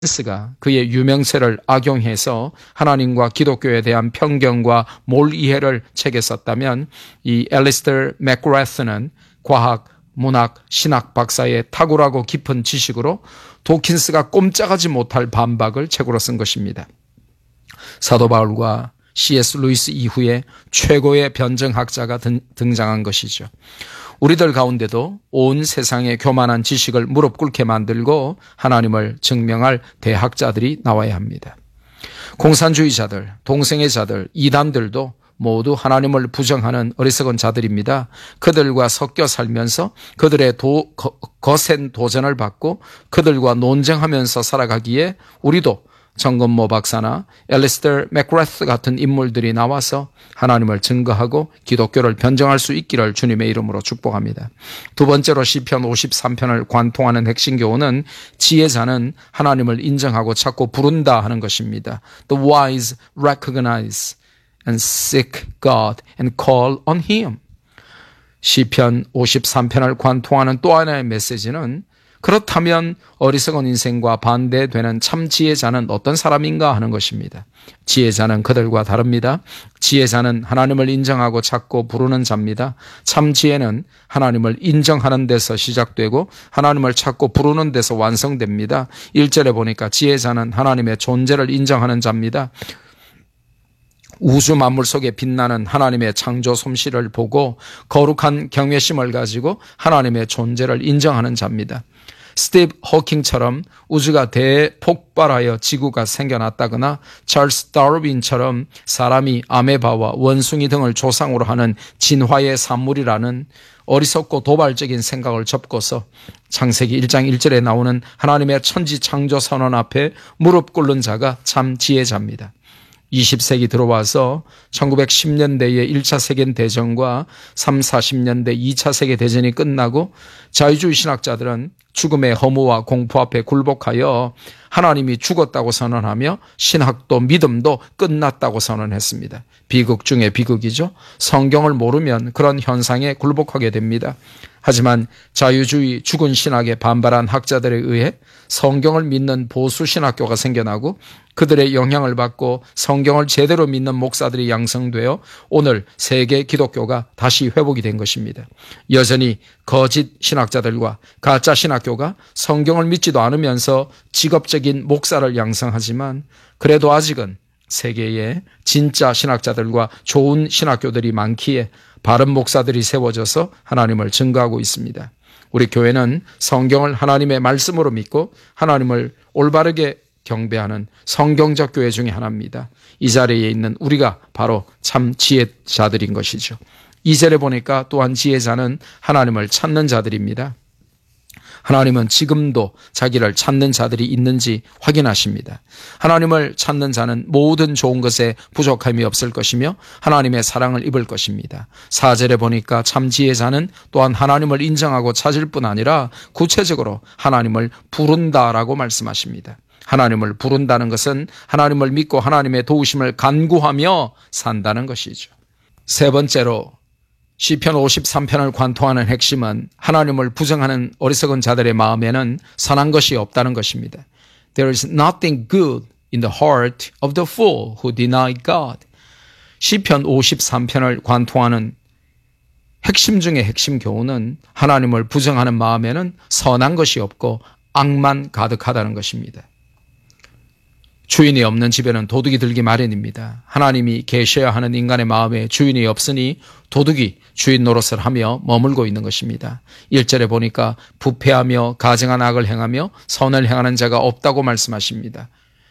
가 그의 유명세를 악용해서 하나님과 기독교에 대한 편견과 몰이해를 책에 썼다면 이 앨리스터 맥그라스는 과학, 문학, 신학 박사의 탁월하고 깊은 지식으로 도킨스가 꼼짝하지 못할 반박을 책으로 쓴 것입니다. 사도 바울과 C.S. 루이스 이후에 최고의 변증학자가 등장한 것이죠. 우리들 가운데도 온 세상의 교만한 지식을 무릎 꿇게 만들고 하나님을 증명할 대학자들이 나와야 합니다. 공산주의자들, 동성애 자들, 이단들도 모두 하나님을 부정하는 어리석은 자들입니다. 그들과 섞여 살면서 그들의 거센 도전을 받고 그들과 논쟁하면서 살아가기에 우리도 정건모 박사나 앨리스터 맥그라스 같은 인물들이 나와서 하나님을 증거하고 기독교를 변증할 수 있기를 주님의 이름으로 축복합니다. 두 번째로 시편 53편을 관통하는 핵심 교훈은 지혜자는 하나님을 인정하고 찾고 부른다 하는 것입니다. The wise recognize and seek God and call on Him. 시편 53편을 관통하는 또 하나의 메시지는 그렇다면 어리석은 인생과 반대되는 참 지혜자는 어떤 사람인가 하는 것입니다. 지혜자는 그들과 다릅니다. 지혜자는 하나님을 인정하고 찾고 부르는 자입니다. 참 지혜는 하나님을 인정하는 데서 시작되고 하나님을 찾고 부르는 데서 완성됩니다. 1절에 보니까 지혜자는 하나님의 존재를 인정하는 자입니다. 우주 만물 속에 빛나는 하나님의 창조 솜씨를 보고 거룩한 경외심을 가지고 하나님의 존재를 인정하는 자입니다. 스티브 호킹처럼 우주가 대폭발하여 지구가 생겨났다거나 찰스 다르윈처럼 사람이 아메바와 원숭이 등을 조상으로 하는 진화의 산물이라는 어리석고 도발적인 생각을 접고서 창세기 1장 1절에 나오는 하나님의 천지 창조 선언 앞에 무릎 꿇는 자가 참 지혜자입니다. 20세기 들어와서 1910년대의 1차 세계대전과 3, 40년대 2차 세계대전이 끝나고 자유주의 신학자들은 죽음의 허무와 공포 앞에 굴복하여 하나님이 죽었다고 선언하며 신학도 믿음도 끝났다고 선언했습니다. 비극 중에 비극이죠. 성경을 모르면 그런 현상에 굴복하게 됩니다. 하지만 자유주의 죽은 신학에 반발한 학자들에 의해 성경을 믿는 보수 신학교가 생겨나고 그들의 영향을 받고 성경을 제대로 믿는 목사들이 양성되어 오늘 세계 기독교가 다시 회복이 된 것입니다. 여전히 거짓 신학자들과 가짜 신학교가 성경을 믿지도 않으면서 직업적인 목사를 양성하지만 그래도 아직은 세계에 진짜 신학자들과 좋은 신학교들이 많기에 바른 목사들이 세워져서 하나님을 증거하고 있습니다. 우리 교회는 성경을 하나님의 말씀으로 믿고 하나님을 올바르게 경배하는 성경적 교회 중에 하나입니다. 이 자리에 있는 우리가 바로 참 지혜자들인 것이죠. 2절에 보니까 또한 지혜자는 하나님을 찾는 자들입니다. 하나님은 지금도 자기를 찾는 자들이 있는지 확인하십니다. 하나님을 찾는 자는 모든 좋은 것에 부족함이 없을 것이며 하나님의 사랑을 입을 것입니다. 4절에 보니까 참 지혜자는 또한 하나님을 인정하고 찾을 뿐 아니라 구체적으로 하나님을 부른다라고 말씀하십니다. 하나님을 부른다는 것은 하나님을 믿고 하나님의 도우심을 간구하며 산다는 것이죠. 세 번째로 시편 53편을 관통하는 핵심은 하나님을 부정하는 어리석은 자들의 마음에는 선한 것이 없다는 것입니다. There is nothing good in the heart of the fool who deny God. 시편 53편을 관통하는 핵심 중의 핵심 교훈은 하나님을 부정하는 마음에는 선한 것이 없고 악만 가득하다는 것입니다. 주인이 없는 집에는 도둑이 들기 마련입니다. 하나님이 계셔야 하는 인간의 마음에 주인이 없으니 도둑이 주인 노릇을 하며 머물고 있는 것입니다. 1절에 보니까 부패하며 가증한 악을 행하며 선을 행하는 자가 없다고 말씀하십니다.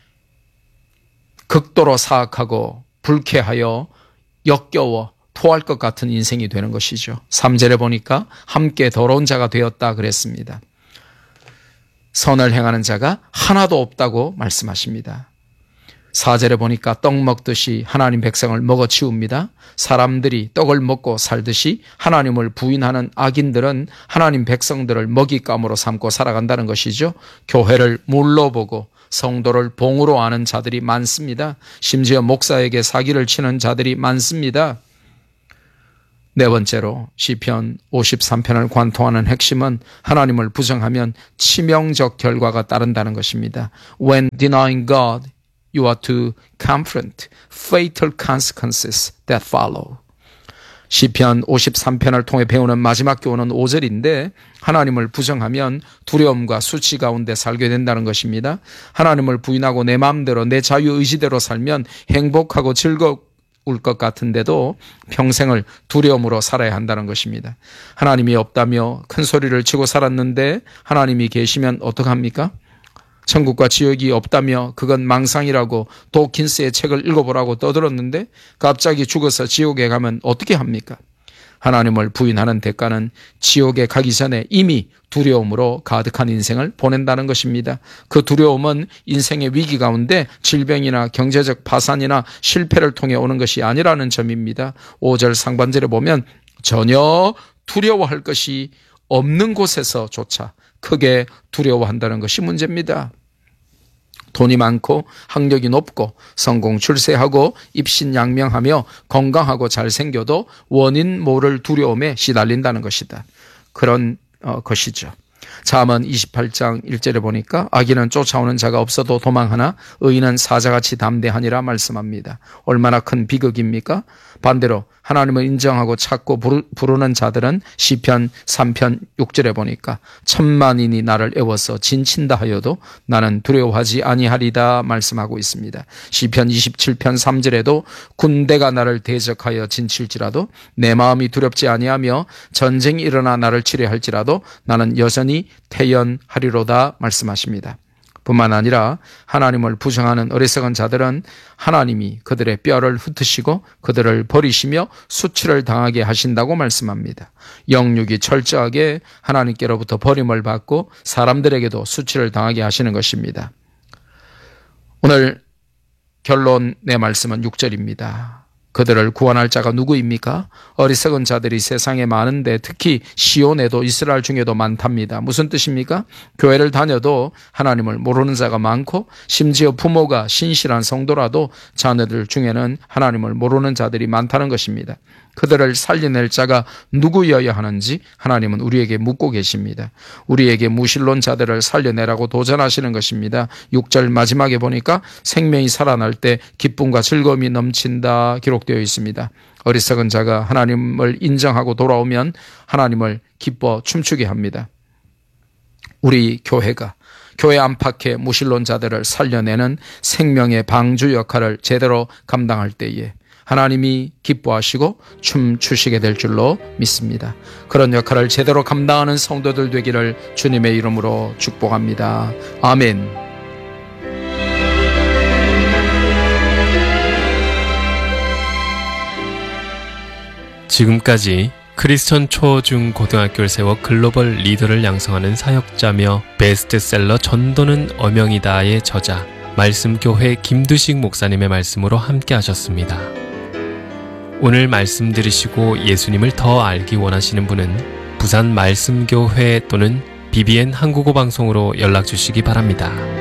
극도로 사악하고 불쾌하여 역겨워 토할 것 같은 인생이 되는 것이죠. 3절에 보니까 함께 더러운 자가 되었다 그랬습니다. 선을 행하는 자가 하나도 없다고 말씀하십니다. 4절에 보니까 떡 먹듯이 하나님 백성을 먹어치웁니다. 사람들이 떡을 먹고 살듯이 하나님을 부인하는 악인들은 하나님 백성들을 먹잇감으로 삼고 살아간다는 것이죠. 교회를 물로 보고 성도를 봉으로 아는 자들이 많습니다. 심지어 목사에게 사기를 치는 자들이 많습니다. 네 번째로 시편 53편을 관통하는 핵심은 하나님을 부정하면 치명적 결과가 따른다는 것입니다. When denying God, you are to confront fatal consequences that follow. 시편 53편을 통해 배우는 마지막 교훈은 5절인데 하나님을 부정하면 두려움과 수치 가운데 살게 된다는 것입니다. 하나님을 부인하고 내 마음대로 내 자유의지대로 살면 행복하고 즐거울 것 같은데도 평생을 두려움으로 살아야 한다는 것입니다. 하나님이 없다며 큰 소리를 치고 살았는데 하나님이 계시면 어떡합니까? 천국과 지옥이 없다며 그건 망상이라고 도킨스의 책을 읽어보라고 떠들었는데 갑자기 죽어서 지옥에 가면 어떻게 합니까? 하나님을 부인하는 대가는 지옥에 가기 전에 이미 두려움으로 가득한 인생을 보낸다는 것입니다. 그 두려움은 인생의 위기 가운데 질병이나 경제적 파산이나 실패를 통해 오는 것이 아니라는 점입니다. 5절 상반절에 보면 전혀 두려워할 것이 없는 곳에서조차 크게 두려워한다는 것이 문제입니다. 돈이 많고 학력이 높고 성공 출세하고 입신양명하며 건강하고 잘생겨도 원인 모를 두려움에 시달린다는 것이다. 그런 것이죠. 잠언 28장 1절에 보니까 악인은 쫓아오는 자가 없어도 도망하나 의인은 사자같이 담대하니라 말씀합니다. 얼마나 큰 비극입니까? 반대로 하나님을 인정하고 찾고 부르는 자들은 시편 3편 6절에 보니까 천만인이 나를 애워서 진친다 하여도 나는 두려워하지 아니하리다 말씀하고 있습니다. 시편 27편 3절에도 군대가 나를 대적하여 진칠지라도 내 마음이 두렵지 아니하며 전쟁이 일어나 나를 치려할지라도 나는 여전히 태연하리로다 말씀하십니다. 뿐만 아니라 하나님을 부정하는 어리석은 자들은 하나님이 그들의 뼈를 흩으시고 그들을 버리시며 수치를 당하게 하신다고 말씀합니다. 영육이 철저하게 하나님께로부터 버림을 받고 사람들에게도 수치를 당하게 하시는 것입니다. 오늘 결론 내 말씀은 6절입니다. 그들을 구원할 자가 누구입니까? 어리석은 자들이 세상에 많은데 특히 시온에도 이스라엘 중에도 많답니다. 무슨 뜻입니까? 교회를 다녀도 하나님을 모르는 자가 많고 심지어 부모가 신실한 성도라도 자녀들 중에는 하나님을 모르는 자들이 많다는 것입니다. 그들을 살려낼 자가 누구여야 하는지 하나님은 우리에게 묻고 계십니다. 우리에게 무신론 자들을 살려내라고 도전하시는 것입니다. 6절 마지막에 보니까 생명이 살아날 때 기쁨과 즐거움이 넘친다 기록되어 있습니다. 어리석은 자가 하나님을 인정하고 돌아오면 하나님을 기뻐 춤추게 합니다. 우리 교회가 교회 안팎의 무신론 자들을 살려내는 생명의 방주 역할을 제대로 감당할 때에 하나님이 기뻐하시고 춤추시게 될 줄로 믿습니다. 그런 역할을 제대로 감당하는 성도들 되기를 주님의 이름으로 축복합니다. 아멘. 지금까지 크리스천 초, 중, 고등학교를 세워 글로벌 리더를 양성하는 사역자며 베스트셀러 전도는 어명이다의 저자 말씀교회 김두식 목사님의 말씀으로 함께 하셨습니다. 오늘 말씀 들으시고 예수님을 더 알기 원하시는 분은 부산 말씀교회 또는 BBN 한국어 방송으로 연락 주시기 바랍니다.